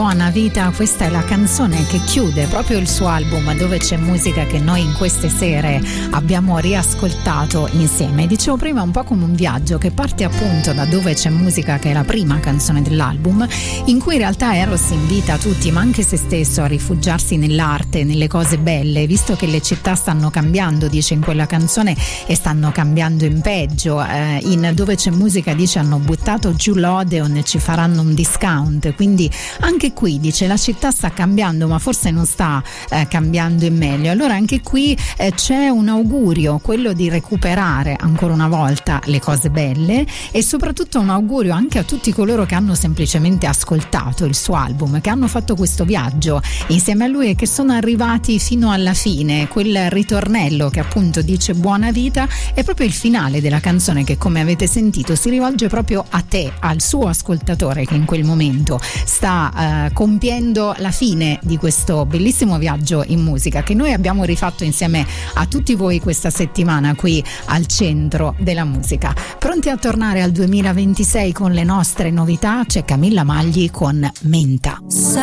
Buona vita, questa è la canzone che chiude proprio il suo album Dove c'è musica, che noi in queste sere abbiamo riascoltato insieme. Dicevo prima, un po' come un viaggio che parte appunto da Dove c'è musica, che è la prima canzone dell'album, in cui in realtà Eros invita tutti, ma anche se stesso, a rifugiarsi nell'arte, nelle cose belle, visto che le città stanno cambiando, dice in quella canzone, e stanno cambiando in peggio. In Dove c'è musica dice hanno buttato giù l'Odeon e ci faranno un discount, quindi anche qui dice la città sta cambiando, ma forse non sta cambiando in meglio. Allora anche qui c'è un augurio, quello di recuperare ancora una volta le cose belle, e soprattutto un augurio anche a tutti coloro che hanno semplicemente ascoltato il suo album, che hanno fatto questo viaggio insieme a lui e che sono arrivati fino alla fine. Quel ritornello che appunto dice buona vita è proprio il finale della canzone, che come avete sentito si rivolge proprio a te, al suo ascoltatore che in quel momento sta compiendo la fine di questo bellissimo viaggio in musica che noi abbiamo rifatto insieme a tutti voi questa settimana qui al Centro della Musica. Pronti a tornare al 2026 con le nostre novità? C'è Camilla Magli con Menta.